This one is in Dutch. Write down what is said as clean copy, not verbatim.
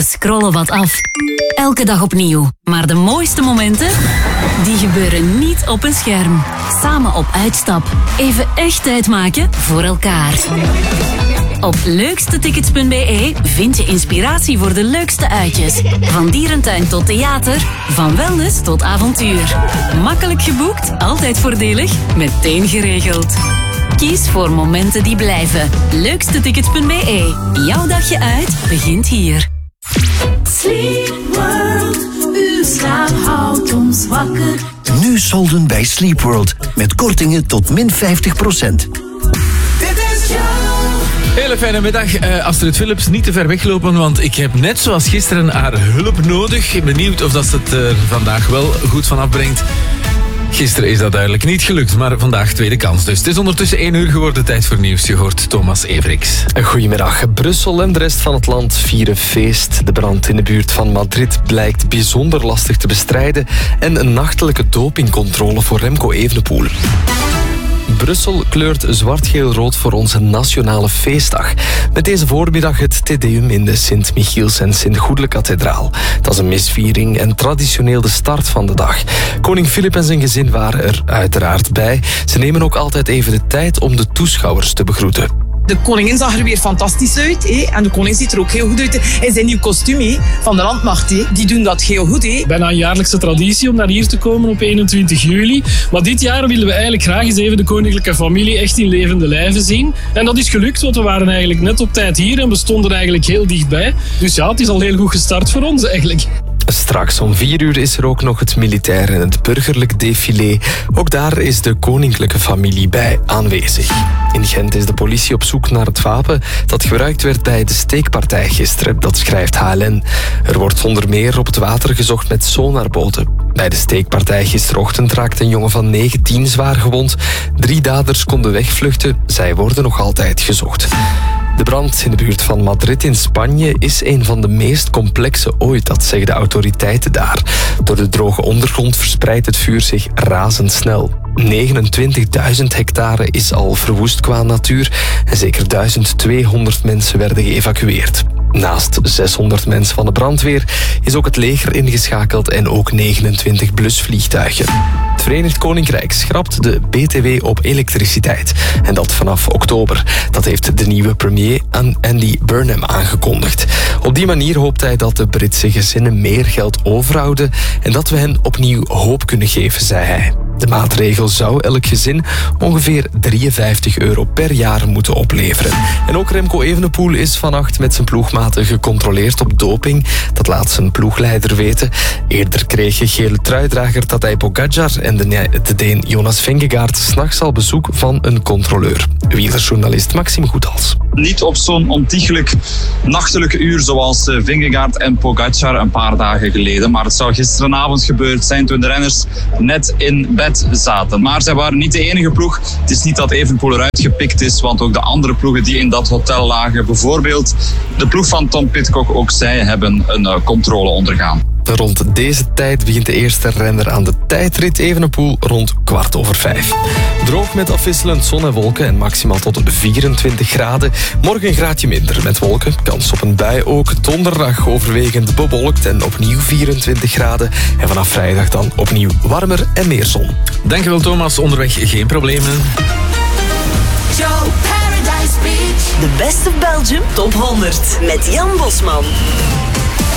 scrollen wat af. Elke dag opnieuw. Maar de mooiste momenten, die gebeuren niet op een scherm. Samen op uitstap. Even echt tijd maken voor elkaar. Op leukstetickets.be vind je inspiratie voor de leukste uitjes. Van dierentuin tot theater, van wellness tot avontuur. Makkelijk geboekt, altijd voordelig, meteen geregeld. Kies voor momenten die blijven. Leukstetickets.be. Jouw dagje uit begint hier. Sleep World, uw slaap houdt ons wakker. Nu solden bij Sleep World met kortingen tot min 50%. Hele fijne middag, Astrid Philips. Niet te ver weglopen, want ik heb net zoals gisteren haar hulp nodig. Benieuwd of dat ze het er vandaag wel goed van afbrengt. Gisteren is dat duidelijk niet gelukt, maar vandaag tweede kans. Dus het is ondertussen 1 uur geworden, tijd voor nieuws. Je hoort Thomas Everiks. Goedemiddag. Brussel en de rest van het land vieren feest. De brand in de buurt van Madrid blijkt bijzonder lastig te bestrijden en een nachtelijke dopingcontrole voor Remco Evenepoel. Brussel kleurt zwart-geel-rood voor onze nationale feestdag. Met deze voormiddag het Te Deum in de Sint-Michiels en Sint-Goedele-kathedraal. Dat is een misviering en traditioneel de start van de dag. Koning Filip en zijn gezin waren er uiteraard bij. Ze nemen ook altijd even de tijd om de toeschouwers te begroeten. De koningin zag er weer fantastisch uit. En de koning ziet er ook heel goed uit in zijn nieuw kostuum van de landmacht. Die doen dat heel goed. Bijna een jaarlijkse traditie om naar hier te komen op 21 juli. Maar dit jaar willen we eigenlijk graag eens even de koninklijke familie echt in levende lijven zien. En dat is gelukt, want we waren eigenlijk net op tijd hier en we stonden eigenlijk heel dichtbij. Dus ja, het is al heel goed gestart voor ons eigenlijk. Straks om 4 uur is er ook nog het militair en het burgerlijk défilé. Ook daar is de koninklijke familie bij aanwezig. In Gent is de politie op zoek naar het wapen dat gebruikt werd bij de steekpartij gisteren. Dat schrijft HLN. Er wordt onder meer op het water gezocht met sonarboten. Bij de steekpartij gisterochtend raakte een jongen van 19 zwaar gewond. 3 daders konden wegvluchten. Zij worden nog altijd gezocht. De brand in de buurt van Madrid in Spanje is een van de meest complexe ooit, dat zeggen de autoriteiten daar. Door de droge ondergrond verspreidt het vuur zich razendsnel. 29.000 hectare is al verwoest qua natuur en zeker 1200 mensen werden geëvacueerd. Naast 600 mensen van de brandweer is ook het leger ingeschakeld en ook 29 blusvliegtuigen. Het Verenigd Koninkrijk schrapt de BTW op elektriciteit. En dat vanaf oktober. Dat heeft de nieuwe premier Andy Burnham aangekondigd. Op die manier hoopt hij dat de Britse gezinnen meer geld overhouden en dat we hen opnieuw hoop kunnen geven, zei hij. De maatregel zou elk gezin ongeveer €53 per jaar moeten opleveren. En ook Remco Evenepoel is vannacht met zijn ploegmaten gecontroleerd op doping. Dat laat zijn ploegleider weten. Eerder kregen gele truidrager Tadej Pogačar en de Deen Jonas Vingegaard 's nachts al bezoek van een controleur. Wielerjournalist Maxime Goethals. Niet op zo'n ontiegelijk nachtelijke uur zoals Vingegaard en Pogačar een paar dagen geleden. Maar het zou gisteravond gebeurd zijn toen de renners net in bed zaten. Maar zij waren niet de enige ploeg. Het is niet dat Evenepoel eruit gepikt is, want ook de andere ploegen die in dat hotel lagen, bijvoorbeeld de ploeg van Tom Pidcock, ook zij hebben een controle ondergaan. Rond deze tijd begint de eerste renner aan de tijdrit. Evenepoel rond 4:15. Droog met afwisselend zon en wolken en maximaal tot 24 graden. Morgen een graadje minder met wolken. Kans op een bui ook. Donderdag overwegend bewolkt en opnieuw 24 graden. En vanaf vrijdag dan opnieuw warmer en meer zon. Dankjewel Thomas, onderweg geen problemen. Joe Paradise Beach. De beste Belgium Top 100 met Jan Bosman.